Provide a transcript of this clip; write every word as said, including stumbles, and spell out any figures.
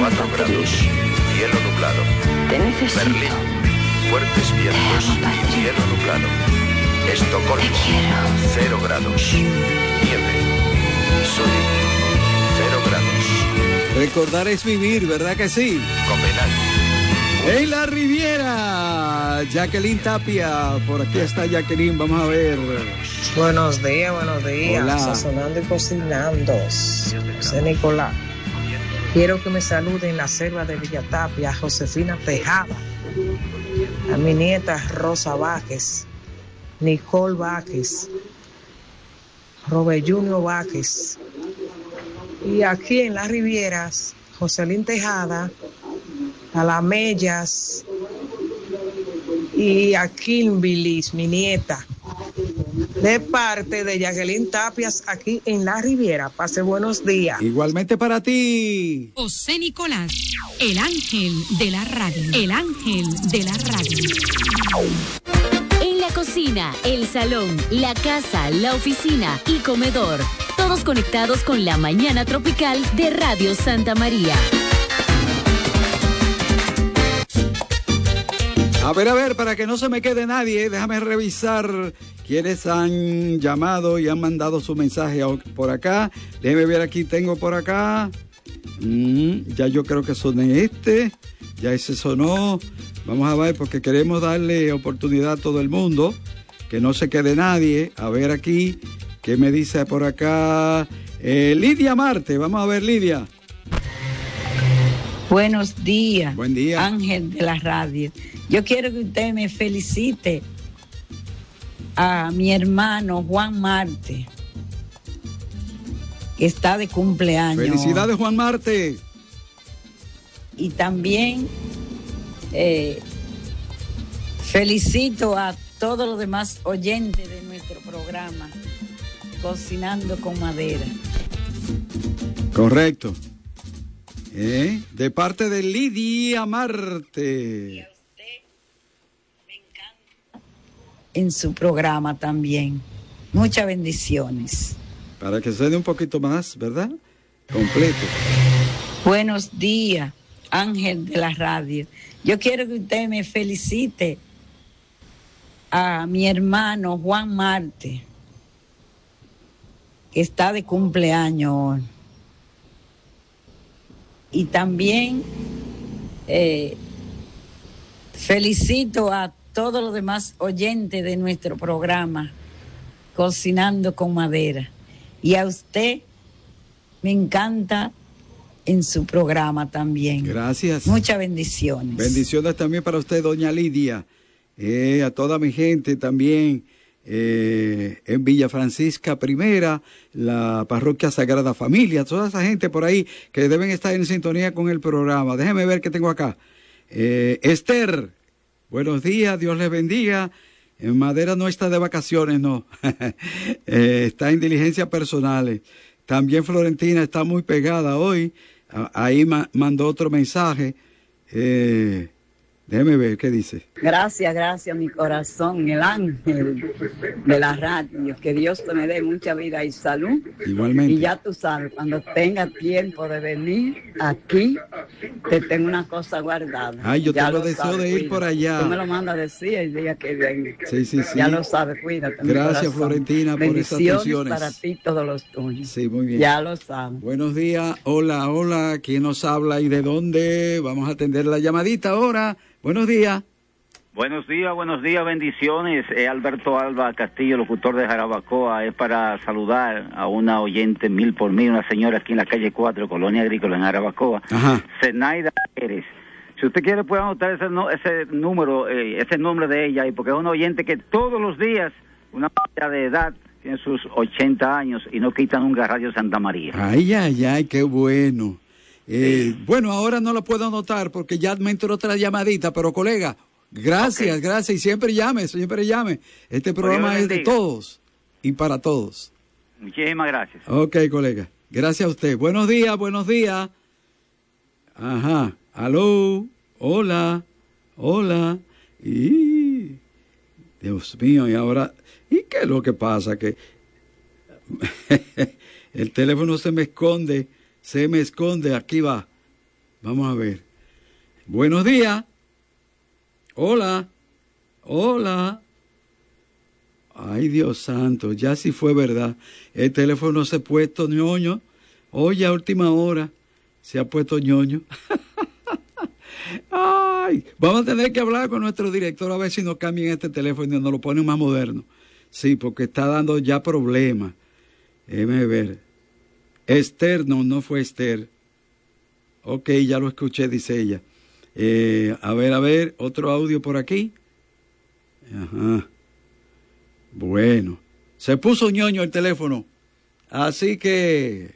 cuatro grados, cielo nublado. Te necesito. Berlín, fuertes vientos, cielo nublado. Estocolmo, cero grados, nieve. Zurich, cero grados. Recordar es vivir, ¿verdad que sí? Copenhague. En la Riviera, Jacqueline Tapia, por aquí está Jacqueline, vamos a ver. Buenos días, buenos días. Hola. Sazonando y cocinando. José Nicolás. Quiero que me saluden en la selva de Villatapia, a Josefina Tejada, a mi nieta Rosa Vázquez, Nicole Vázquez, Robert Junior Vázquez. Y aquí en las Rivieras, Joselín Tejada, a las Mellas y a Kimbilis, mi nieta, de parte de Jacqueline Tapias, aquí en La Riviera. Pase buenos días. Igualmente para ti. José Nicolás, el ángel de la radio, el ángel de la radio. En la cocina, el salón, la casa, la oficina y comedor, todos conectados con la mañana tropical de Radio Santa María. A ver, a ver, para que no se me quede nadie, déjame revisar quiénes han llamado y han mandado su mensaje por acá. Déjeme ver aquí, tengo por acá. Mm, ya yo creo que soné este, ya ese sonó. Vamos a ver, porque queremos darle oportunidad a todo el mundo, que no se quede nadie. A ver aquí, ¿qué me dice por acá? Eh, Lidia Marte, vamos a ver, Lidia. Buenos días. Buen día. Ángel de la radio. Yo quiero que usted me felicite a mi hermano Juan Marte, que está de cumpleaños. Felicidades, Juan Marte. Y también eh, felicito a todos los demás oyentes de nuestro programa, Cocinando con Madera. Correcto. ¿Eh? De parte de Lidia Marte. En su programa también. Muchas bendiciones. Para que suene un poquito más, ¿verdad? Completo. Buenos días, Ángel de la radio. Yo quiero que usted me felicite a mi hermano Juan Marte, que está de cumpleaños hoy. Y también eh, felicito a todos los demás oyentes de nuestro programa, Cocinando con Madera. Y a usted, me encanta en su programa también. Gracias. Muchas bendiciones. Bendiciones también para usted, doña Lidia. Eh, a toda mi gente también eh, en Villa Francisca Primera, la Parroquia Sagrada Familia, toda esa gente por ahí que deben estar en sintonía con el programa. Déjeme ver qué tengo acá. Eh, Esther. Buenos días, Dios les bendiga. En Madera no está de vacaciones, no. eh, está en diligencias personales. También Florentina está muy pegada hoy. Ahí ma- mandó otro mensaje. Eh, déjeme ver qué dice. Gracias, gracias, mi corazón, el ángel de la radio. Que Dios te me dé mucha vida y salud. Igualmente. Y ya tú sabes, cuando tenga tiempo de venir aquí, te tengo una cosa guardada. Ay, yo ya tengo lo deseo sabes, de ir cuídate. por allá. Tú me lo mandas a decir el día que venga. Sí, sí, sí. Ya lo sabes, cuídate. mi Gracias, corazón. Florentina, por esas Bendiciones atenciones. para ti, todos los tuyos. Sí, muy bien. Ya lo sabes. Buenos días. Hola, hola. ¿Quién nos habla y de dónde? Vamos a atender la llamadita ahora. Buenos días. Buenos días, buenos días, bendiciones. Eh, Alberto Alba Castillo, locutor de Jarabacoa. Es para saludar a una oyente mil por mil, una señora aquí en la calle cuatro, Colonia Agrícola, en Jarabacoa. Ajá. Zenaida Pérez. Si usted quiere, puede anotar ese, no, ese número, eh, ese nombre de ella, y porque es una oyente que todos los días, una mayoría de edad, tiene sus ochenta años y no quitan nunca Radio Santa María. Ay, ay, ay, qué bueno. Eh, sí. Bueno, ahora no lo puedo anotar porque ya me entró otra llamadita, pero colega, gracias, okay. gracias, y siempre llame, siempre llame. Este programa es de todos y para todos. Muchísimas gracias. Ok, colega, gracias a usted. Buenos días, buenos días. Ajá, aló, hola, hola. Y Dios mío, y ahora, ¿y qué es lo que pasa? Que el teléfono se me esconde, se me esconde, aquí va. Vamos a ver. Buenos días. Hola. Hola. Ay, Dios santo, ya sí fue verdad. El teléfono se ha puesto ñoño. Oye, a última hora se ha puesto ñoño. Ay, vamos a tener que hablar con nuestro director a ver si nos cambian este teléfono y nos lo ponen más moderno. Sí, porque está dando ya problemas. Déjeme ver. Esther, no, no fue Esther. Ok, ya lo escuché, dice ella. Eh, a ver, a ver, otro audio por aquí. Ajá. Bueno, se puso ñoño el teléfono. Así que